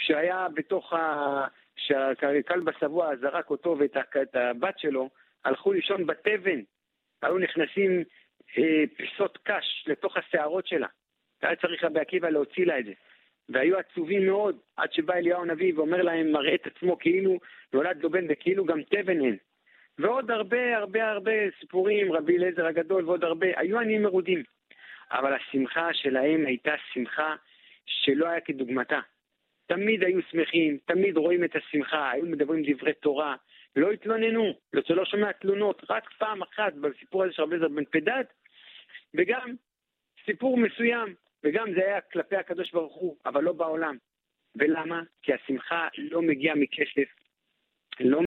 שהיה בתוך שהכלב השבוע זרק אותו ואת הבת שלו, הלכו לישון בתבן, היו נכנסים פיסות קש לתוך השערות שלה. היה צריך רבי עקיבא להוציא לה את זה. והיו עצובים מאוד, עד שבא אליהו הנביא ואומר להם, מראה את עצמו כאילו נולד לו בן וכאילו גם תבן הן. ועוד הרבה סיפורים, רבי אליעזר הגדול ועוד הרבה, היו עניים מרודים. אבל השמחה שלהם הייתה שמחה שלא היה כדוגמתה. תמיד היו שמחים, תמיד רואים את השמחה, היו מדברים דברי תורה, לא התלוננו, לא שומע תלונות, רק פעם אחת בסיפור הזה של רבי אליעזר בן פדת, וגם סיפור מסוים, וגם זה היה כלפי הקדוש ברוך הוא, אבל לא בעולם. ולמה? כי השמחה לא מגיעה מכסף, לא